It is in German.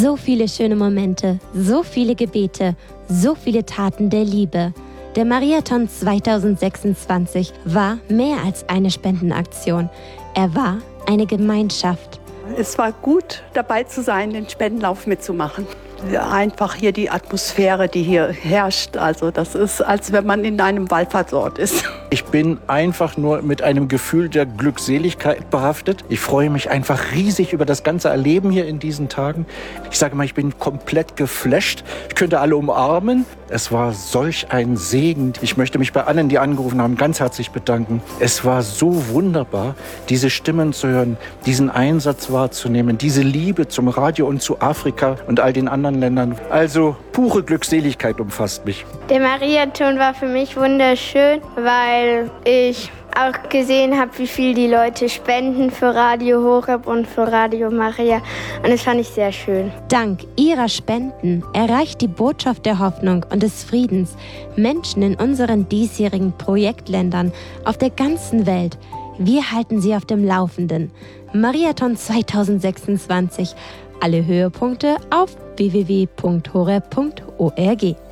So viele schöne Momente, so viele Gebete, so viele Taten der Liebe. Der Mariathon 2026 war mehr als eine Spendenaktion. Er war eine Gemeinschaft. Es war gut, dabei zu sein, den Spendenlauf mitzumachen. Einfach hier die Atmosphäre, die hier herrscht. Also das ist, als wenn man in einem Wallfahrtsort ist. Ich bin einfach nur mit einem Gefühl der Glückseligkeit behaftet. Ich freue mich einfach riesig über das ganze Erleben hier in diesen Tagen. Ich sage mal, ich bin komplett geflasht. Ich könnte alle umarmen. Es war solch ein Segen. Ich möchte mich bei allen, die angerufen haben, ganz herzlich bedanken. Es war so wunderbar, diese Stimmen zu hören, diesen Einsatz wahrzunehmen, diese Liebe zum Radio und zu Afrika und all den anderen Ländern. Also pure Glückseligkeit umfasst mich. Der Mariathon war für mich wunderschön, weil ich auch gesehen habe, wie viel die Leute spenden für Radio Horeb und für Radio Maria. Und das fand ich sehr schön. Dank ihrer Spenden erreicht die Botschaft der Hoffnung und des Friedens Menschen in unseren diesjährigen Projektländern auf der ganzen Welt. Wir halten sie auf dem Laufenden. Mariathon 2026. Alle Höhepunkte auf www.horeb.org.